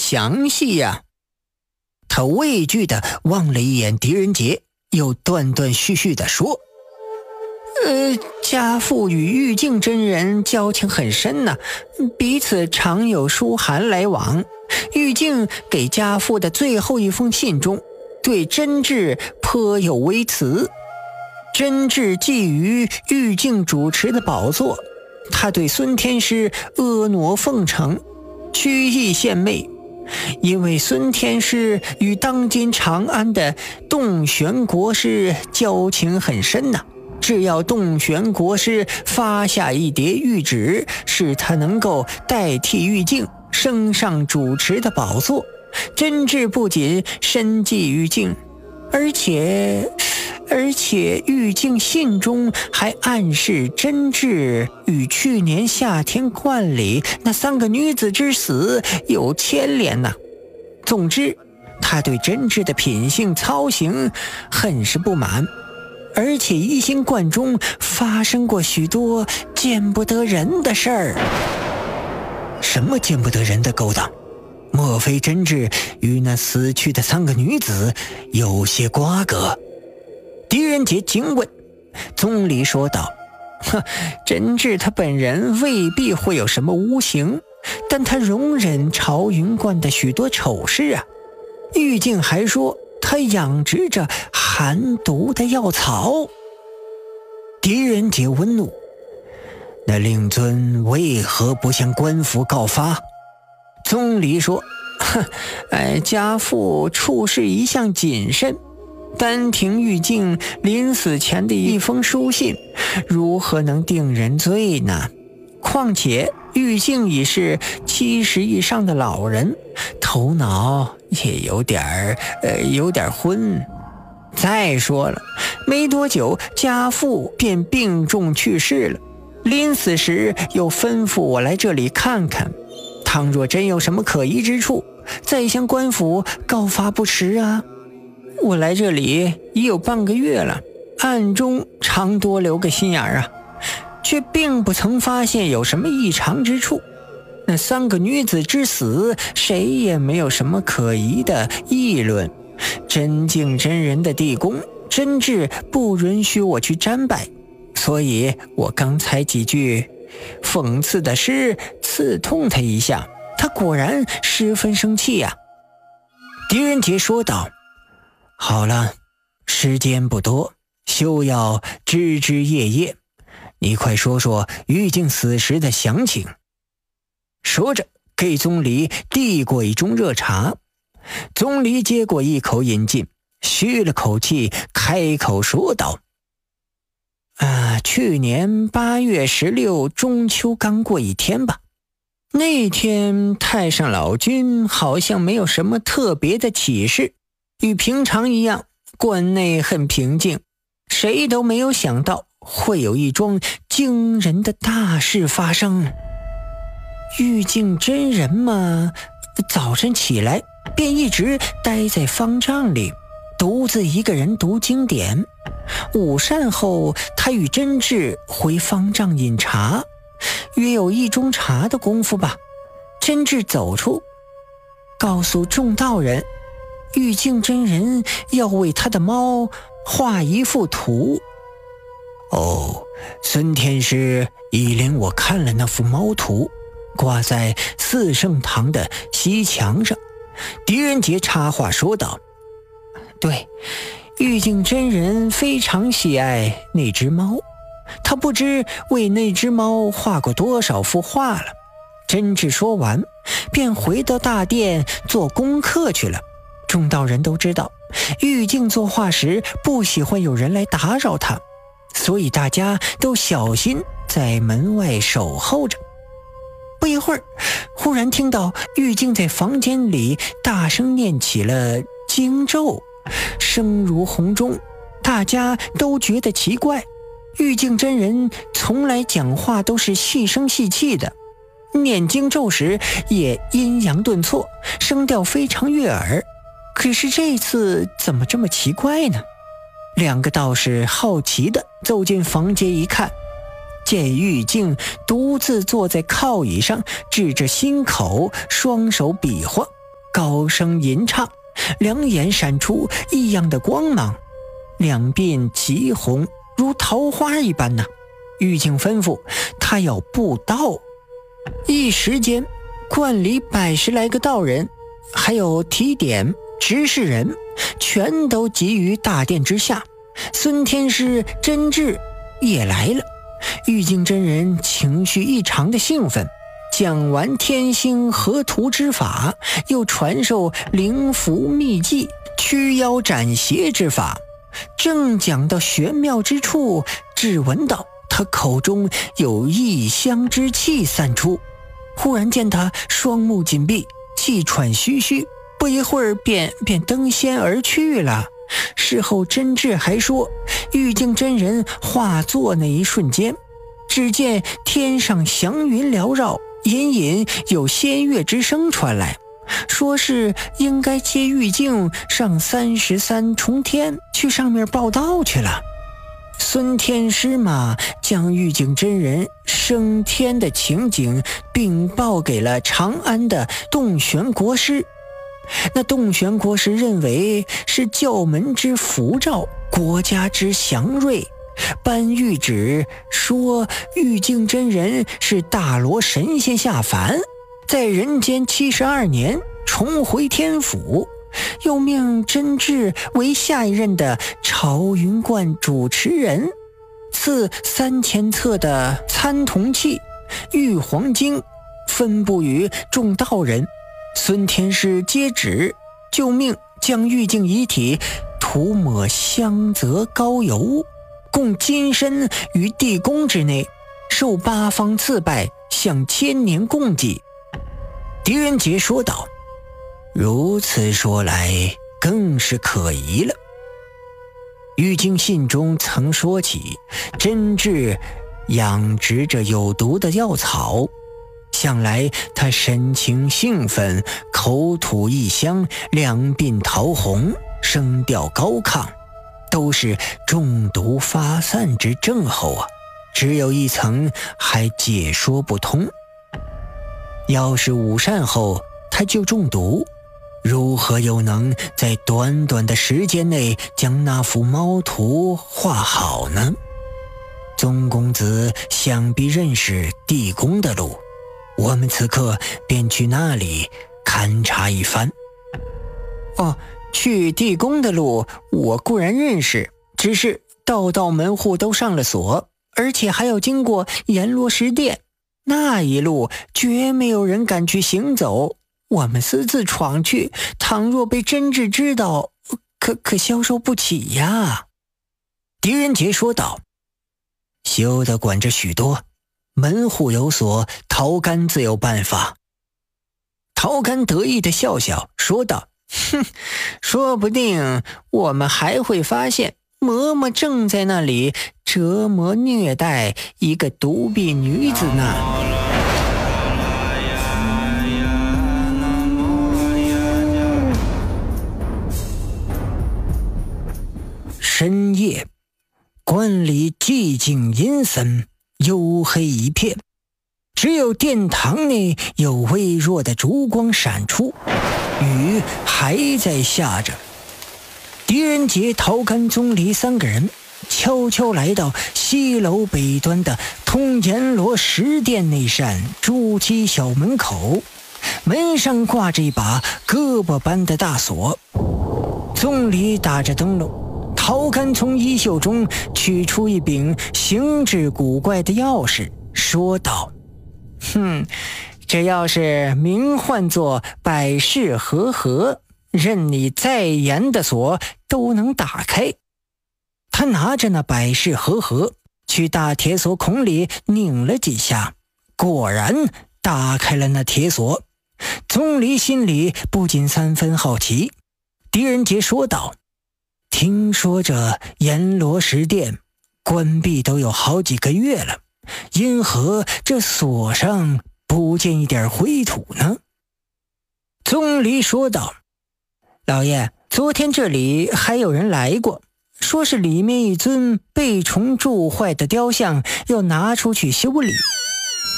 详细呀。他畏惧地望了一眼狄仁杰，又断断续续地说：家父与玉净真人交情很深呐，彼此常有书函来往。玉净给家父的最后一封信中，对真挚颇有微词。真挚觊觎玉净主持的宝座，他对孙天师婀娜奉承，曲意献媚。因为孙天师与当今长安的洞玄国师交情很深呐，只要洞玄国师发下一叠谕旨，使他能够代替玉净升上主持的宝座，真挚不仅深记玉净，而且玉净信中还暗示真挚与去年夏天观里那3个女子之死有牵连呐。总之，他对真挚的品性操行很是不满，而且疑心观中发生过许多见不得人的事儿。什么见不得人的勾当？莫非真挚与那死去的3个女子有些瓜葛？狄仁杰惊问。宗理说道：真挚他本人未必会有什么污行，但他容忍朝云观的许多丑事啊。玉净还说他养殖着寒毒的药草。狄仁杰温怒：那令尊为何不向官府告发？宗理说：家父处事一向谨慎，单凭玉净临死前的一封书信，如何能定人罪呢？况且玉净已是70以上的老人，头脑也有点昏。再说了，没多久家父便病重去世了，临死时又吩咐我来这里看看，倘若真有什么可疑之处，再向官府告发不迟啊。我来这里已有半个月了，暗中常多留个心眼啊，却并不曾发现有什么异常之处。那3个女子之死，谁也没有什么可疑的议论。真净真人的地宫，真挚不允许我去瞻拜，所以我刚才几句讽刺的诗刺痛他一下，他果然十分生气呀。狄仁杰说道：好了，时间不多，休要枝枝叶叶，你快说说玉净死时的详情。说着给宗理递过一盅热茶，宗理接过一口饮尽，吁了口气，开口说道：去年8月16中秋刚过一天吧，那天太上老君好像没有什么特别的启示，与平常一样，观内很平静，谁都没有想到会有一桩惊人的大事发生。玉净真人嘛，早晨起来便一直待在方丈里，独自一个人读经典。午膳后，他与真挚回方丈饮茶，约有1盅茶的功夫吧。真挚走出，告诉众道人，玉净真人要为他的猫画一幅图。孙天师已领我看了那幅猫图，挂在四圣堂的西墙上。狄仁杰插话说道：对，玉净真人非常喜爱那只猫，他不知为那只猫画过多少幅画了。真挚说完，便回到大殿做功课去了。众道人都知道，玉净作画时不喜欢有人来打扰他，所以大家都小心在门外守候着。不一会儿，忽然听到玉净在房间里大声念起了经咒，声如洪钟，大家都觉得奇怪。玉净真人从来讲话都是细声细气的，念经咒时也阴阳顿挫，声调非常悦耳。可是这次怎么这么奇怪呢？2个道士好奇地走进房间一看，见玉净独自坐在靠椅上，指着心口，双手比划， 高声吟唱，两眼闪出异样的光芒，两鬓极红，如桃花一般呢。玉净吩咐他要布道，一时间观里100来个道人，还有提点执事人，全都集于大殿之下。孙天师真智也来了，玉净真人情绪异常的兴奋，讲完天星合图之法，又传授灵符秘技、驱妖斩邪之法。正讲到玄妙之处，只闻到他口中有异香之气散出，忽然见他双目紧闭，气喘吁吁，不一会儿便登仙而去了。事后真智还说，玉净真人化作那一瞬间，只见天上祥云缭绕，隐隐有仙乐之声传来，说是应该接玉净上33重天去上面报道去了。孙天师嘛，将玉净真人升天的情景禀报给了长安的洞玄国师。那洞玄国师认为是教门之符照，国家之祥瑞，颁谕旨说玉净真人是大罗神仙下凡，在人间72年重回天府，又命真智为下一任的朝云观主持人，赐3000册的参同契、玉皇经，分布于众道人。孙天师接旨，就命将玉净遗体涂抹香泽膏油，供金身于地宫之内，受8方赐拜，向千年供祭。狄仁杰说道：如此说来，更是可疑了。玉净信中曾说起，真智养殖着有毒的药草，向来他神情兴奋，口吐异香，两鬓桃红，声调高亢，都是中毒发散之症候啊！只有一层还解说不通。要是午膳后他就中毒，如何又能在短短的时间内将那幅猫图画好呢？宗公子想必认识地宫的路，我们此刻便去那里勘察一番。去地宫的路我固然认识，只是道道门户都上了锁，而且还要经过阎罗石殿，那一路绝没有人敢去行走。我们私自闯去，倘若被真智知道，可消受不起呀。狄仁杰说道：休得管着许多，门户有锁，陶干自有办法。陶干得意地笑笑说道：说不定我们还会发现嬷嬷正在那里折磨虐待一个独臂女子呢。深夜，观里寂静阴森，黝黑一片，只有殿堂内有微弱的烛光闪出，雨还在下着。狄仁杰、陶干、宗离3个人悄悄来到西楼北端的通阎罗石殿那扇朱漆小门口，门上挂着一把胳膊般的大锁。宗离打着灯笼，陶干从衣袖中取出一柄形制古怪的钥匙，说道：这钥匙名唤作百世和合，任你再严的锁都能打开。他拿着那百世和合去大铁锁孔里拧了几下，果然打开了那铁锁。宗离心里不禁3分好奇。狄仁杰说道：听说这阎罗石殿关闭都有好几个月了，因何这锁上不见一点灰土呢？宗离说道：老爷，昨天这里还有人来过，说是里面一尊被虫蛀坏的雕像要拿出去修理，